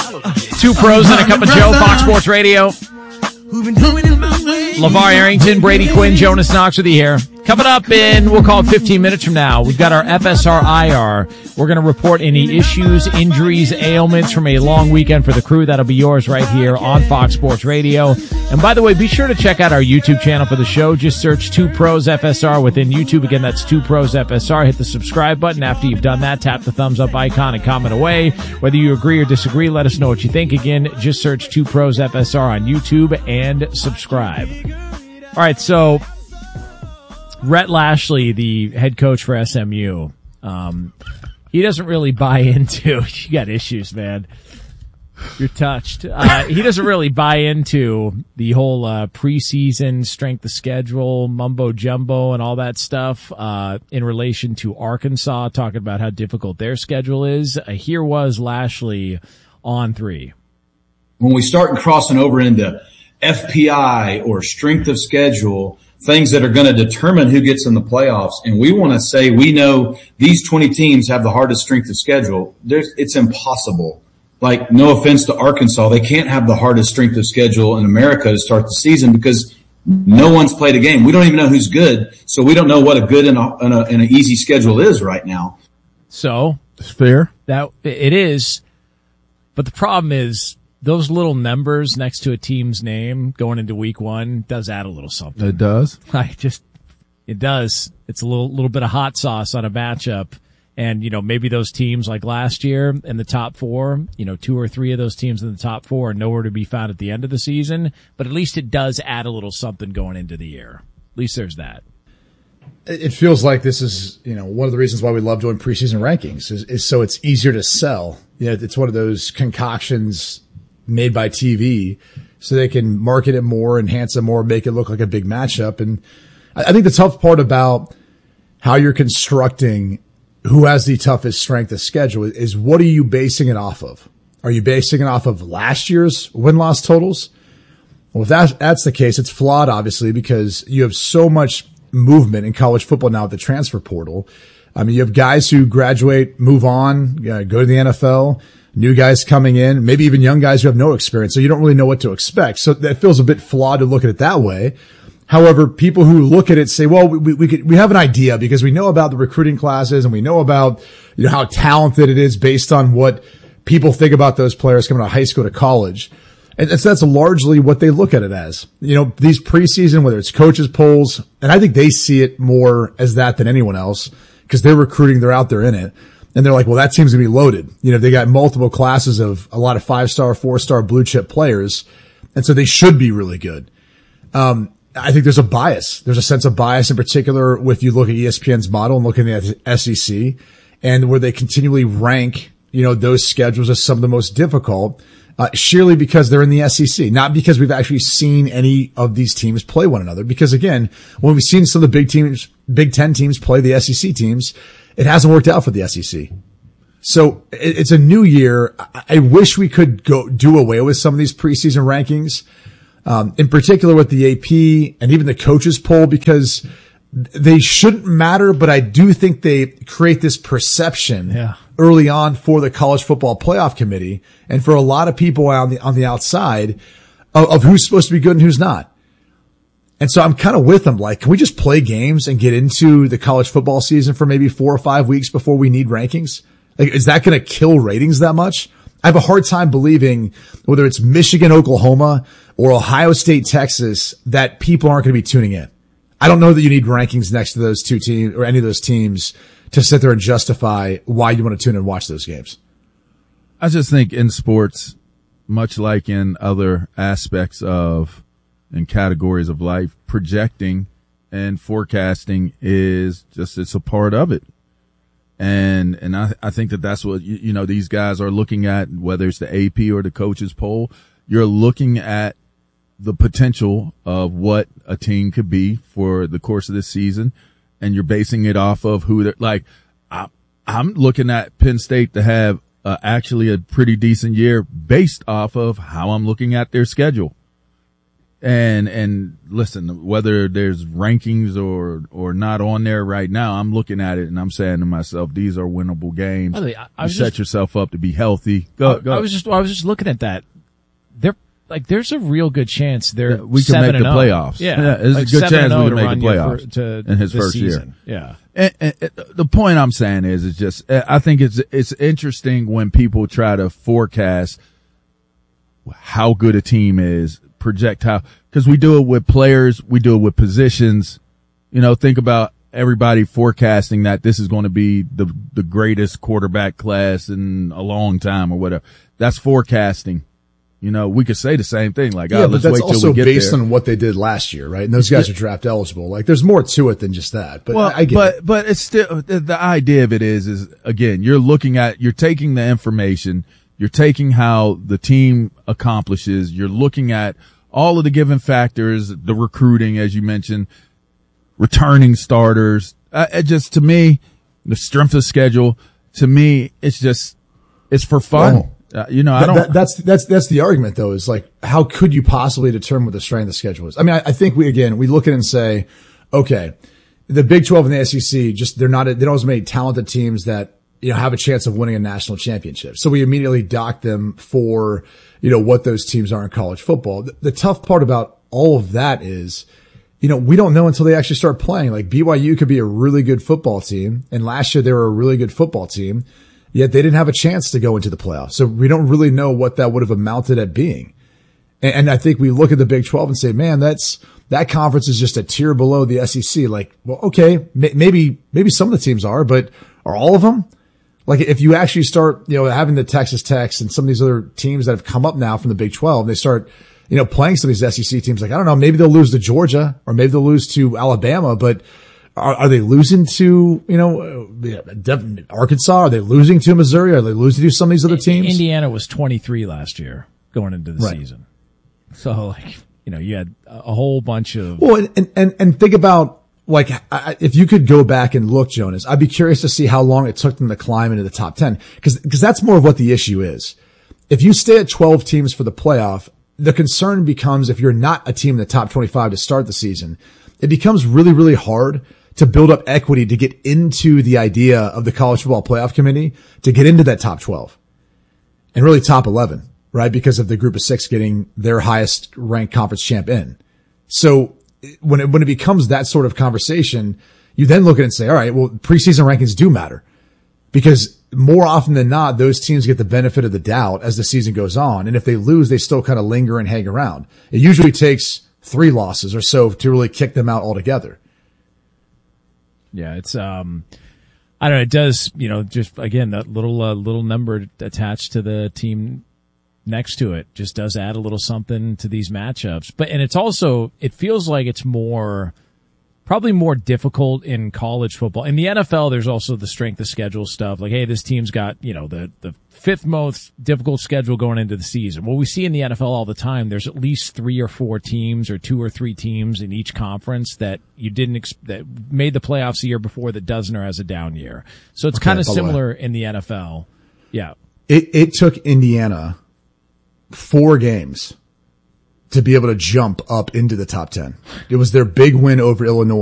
Two pros and a cup of Joe, Fox Sports Radio. LeVar Arrington, Brady Quinn, Jonas Knox with you here. Coming up in, we'll call it 15 minutes from now, we've got our FSR IR. We're going to report any issues, injuries, ailments from a long weekend for the crew. That'll be yours right here on Fox Sports Radio. And by the way, be sure to check out our YouTube channel for the show. Just search 2 Pros FSR within YouTube. Again, that's 2 Pros FSR. Hit the subscribe button. After you've done that, tap the thumbs up icon and comment away. Whether you agree or disagree, let us know what you think. Again, just search 2 Pros FSR on YouTube and subscribe. All right, so Rhett Lashley, the head coach for SMU, he doesn't really buy into, you got issues, man. You're touched. He doesn't really buy into the whole preseason strength of schedule, mumbo jumbo and all that stuff in relation to Arkansas, talking about how difficult their schedule is. Here was Lashley on 3. When we start crossing over into FPI or strength of schedule, things that are going to determine who gets in the playoffs, and we want to say we know these 20 teams have the hardest strength of schedule, it's impossible. Like, no offense to Arkansas, they can't have the hardest strength of schedule in America to start the season because no one's played a game. We don't even know who's good, so we don't know what a good and an easy schedule is right now. So it's fair. That it is, but the problem is those little numbers next to a team's name going into week 1 does add a little something. It does. It does. It's a little bit of hot sauce on a matchup. And, maybe those teams like last year in the top 4, 2 or 3 of those teams in the top 4 are nowhere to be found at the end of the season. But at least it does add a little something going into the year. At least there's that. It feels like this is, one of the reasons why we love doing preseason rankings is so it's easier to sell. It's one of those concoctions made by TV so they can market it more, enhance it more, make it look like a big matchup. And I think the tough part about how you're constructing who has the toughest strength of schedule is what are you basing it off of? Are you basing it off of last year's win-loss totals? Well, if that's the case, it's flawed, obviously, because you have so much movement in college football now with the transfer portal. I mean, you have guys who graduate, move on, go to the NFL, new guys coming in, maybe even young guys who have no experience. So you don't really know what to expect. So that feels a bit flawed to look at it that way. However, people who look at it say, well, we have an idea because we know about the recruiting classes and we know about, how talented it is based on what people think about those players coming out of high school to college. And so that's largely what they look at it as. These preseason, whether it's coaches polls, and I think they see it more as that than anyone else because they're recruiting, they're out there in it. And they're like, well, that team's going to be loaded. They got multiple classes of a lot of 5-star, 4-star blue chip players. And so they should be really good. I think there's a bias. There's a sense of bias in particular if you look at ESPN's model and looking at the SEC and where they continually rank, those schedules as some of the most difficult, sheerly because they're in the SEC, not because we've actually seen any of these teams play one another. Because again, when we've seen some of the Big Ten teams play the SEC teams, it hasn't worked out for the SEC. So it's a new year. I wish we could do away with some of these preseason rankings. In particular with the AP and even the coaches poll, because they shouldn't matter, but I do think they create this perception early on for the college football playoff committee and for a lot of people on the outside of who's supposed to be good and who's not. And so I'm kind of with them. Like, can we just play games and get into the college football season for maybe 4 or 5 weeks before we need rankings? Like, is that going to kill ratings that much? I have a hard time believing whether it's Michigan, Oklahoma, or Ohio State, Texas, that people aren't going to be tuning in. I don't know that you need rankings next to those 2 teams or any of those teams to sit there and justify why you want to tune in and watch those games. I just think in sports, much like in other aspects of and categories of life, projecting and forecasting it's a part of it. And I think that's what, these guys are looking at, whether it's the AP or the coaches poll. You're looking at the potential of what a team could be for the course of this season, and you're basing it off of who they're like. I'm looking at Penn State to have actually a pretty decent year based off of how I'm looking at their schedule. And listen, whether there's rankings or not on there right now, I'm looking at it and I'm saying to myself, these are winnable games. You set yourself up to be healthy. Go. I was just looking at that. There's a real good chance we can make the playoffs. Yeah, there's a good chance we can make the playoffs in his first season. year. Yeah. And the point I'm saying is, it's just, I think it's interesting when people try to forecast how good a team is, project how, because we do it with players, we do it with positions. Think about everybody forecasting that this is going to be the greatest quarterback class in a long time or whatever. That's forecasting. We could say the same thing, like, but let's that's wait till also we get based there. on what they did last year, right? And those guys are draft eligible. Like, there's more to it than just that. But I get it. But it's still, the idea of it is again, you're taking the information, you're taking how the team accomplishes, you're looking at all of the given factors, the recruiting, as you mentioned, returning starters. To me, the strength of schedule, to me, it's for fun. Oh. That's the argument though, is like, how could you possibly determine what the strength of the schedule is? I mean, I think we look at it and say, okay, the Big 12 and the SEC, they don't have as many talented teams that, have a chance of winning a national championship. So we immediately dock them for, what those teams are in college football. The tough part about all of that is, we don't know until they actually start playing. Like, BYU could be a really good football team, and last year they were a really good football team, yet they didn't have a chance to go into the playoffs. So we don't really know what that would have amounted at being. And I think we look at the Big 12 and say, man, that conference is just a tier below the SEC. Like, well, okay, maybe some of the teams are, but are all of them? Like, if you actually start, having the Texas Techs and some of these other teams that have come up now from the Big 12, they start, playing some of these SEC teams. Like, I don't know, maybe they'll lose to Georgia or maybe they'll lose to Alabama, but are they losing to, Arkansas? Are they losing to Missouri? Are they losing to some of these other teams? Indiana was 23 last year going into the season. So, you had a whole bunch of. Well, and think about, like, if you could go back and look, Jonas, I'd be curious to see how long it took them to climb into the top 10. Cause that's more of what the issue is. If you stay at 12 teams for the playoff, the concern becomes, if you're not a team in the top 25 to start the season, it becomes really, really hard to build up equity to get into the idea of the college football playoff committee, to get into that top 12 and really top 11, right? Because of the group of 6 getting their highest ranked conference champ in. So when it becomes that sort of conversation, you then look at it and say, all right, well, preseason rankings do matter, because more often than not, those teams get the benefit of the doubt as the season goes on. And if they lose, they still kind of linger and hang around. It usually takes 3 losses or so to really kick them out altogether. Yeah, it's, I don't know, it does, just again, that little number attached to the team next to it just does add a little something to these matchups. And it's also, it feels like it's probably more difficult in college football. In the NFL, there's also the strength of schedule stuff. Like, hey, this team's got, the 5th most difficult schedule going into the season. Well, we see in the NFL all the time, there's at least 3 or 4 teams or 2 or 3 teams in each conference that that made the playoffs the year before that doesn't or has a down year. So it's kind of similar in the NFL. Yeah. It took Indiana 4 games to be able to jump up into the top 10. It was their big win over Illinois